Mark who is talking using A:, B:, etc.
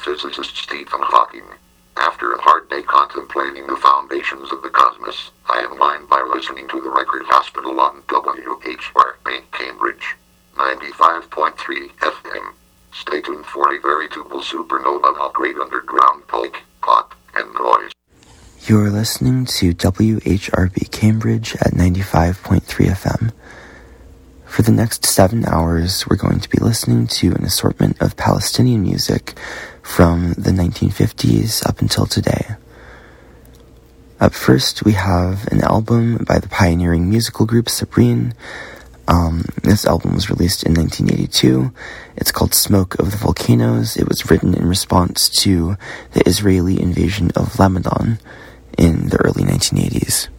A: physicist Stephen Hawking. After a hard day contemplating the foundations of the cosmos, I unwind by listening to the Record Hospital on WHRB Cambridge 95.3 FM. Stay tuned for a veritable supernova of great underground punk, pop, and noise.
B: You're listening to WHRB Cambridge at 95.3 FM. For the next 7 hours, we're going to be listening to an assortment of Palestinian music from the 1950s up until today. Up first, we have an album by the pioneering musical group Sabreen. This album was released in 1982. It's called Smoke of the Volcanoes. It was written in response to the Israeli invasion of Lebanon in the early 1980s.